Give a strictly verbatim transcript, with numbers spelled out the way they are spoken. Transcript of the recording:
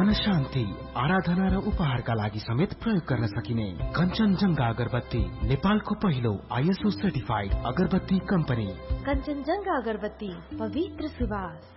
मन शान्ति, आराधना र उपहारका लागि समेत प्रयोग गर्न सकिने कञ्चनजंघा अगरबत्ती नेपालको पहिलो आईएसओ सर्टिफाइड अगरबत्ती कम्पनी। कञ्चनजंघा अगरबत्ती, पवित्र सुवास।